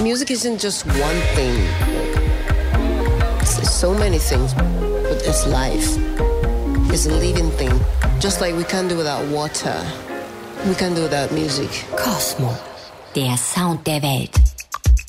Music isn't just one thing. It's so many things, but it's life. It's a living thing. Just like we can't do without water, we can't do without music. Kosmo, der Sound der Welt.